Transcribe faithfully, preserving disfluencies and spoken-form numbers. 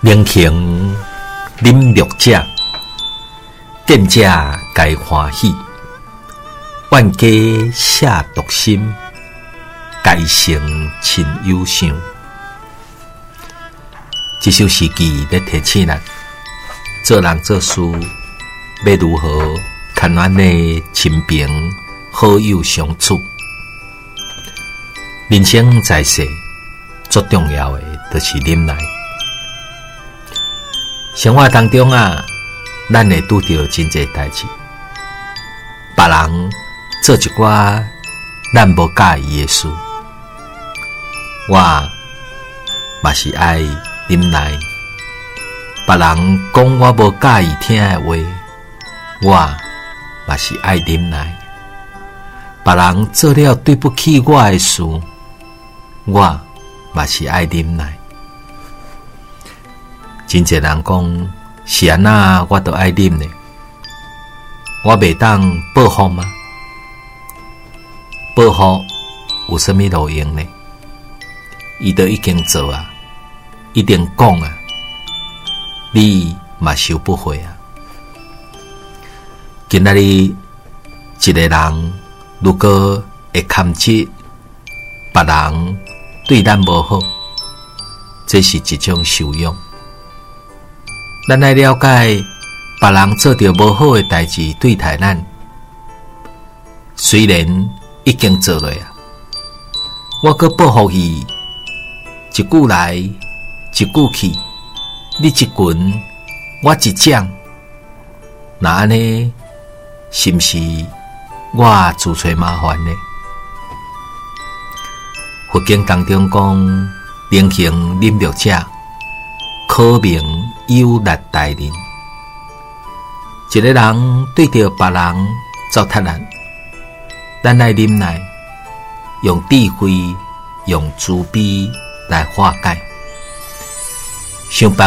明行饮乐者，见者该欢喜。万家下独心，该成亲友想。这首诗句咧提醒咱，做人做事要如何跟咱的亲朋好友相处。人生在世，最重要的就是忍耐。生活当中啊，咱会拄到真侪代志，别人做一寡咱无介意的事，我嘛是爱忍耐。别人讲我无介意听的话，我嘛是爱忍耐。别人做了对不起我的事，我嘛是爱忍耐。真侪人讲是安那，我都爱忍呢。我袂当报复吗？报复有啥物路用呢？伊都已经做啊，一定讲啊，你嘛收不回啊。今仔日一个人如果会看起别人对咱无好，这是一种修养。咱来了解别人做着无好的代志对待咱，虽然已经做了啊，我搁报复伊，一句来一句去，你一拳我一掌，那安尼是毋是我自找麻烦呢？佛经当中讲，明行忍辱者，可名有力大人。一个人对着别人糟蹋咱，咱来忍耐，用智慧、用慈悲来化解，想办